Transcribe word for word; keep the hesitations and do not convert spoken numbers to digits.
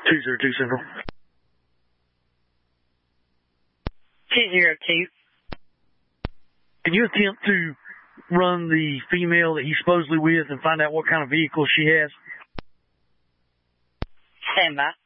two zero two Central. two zero two. Can you attempt to run the female that he's supposedly with and find out what kind of vehicle she has? Stand by.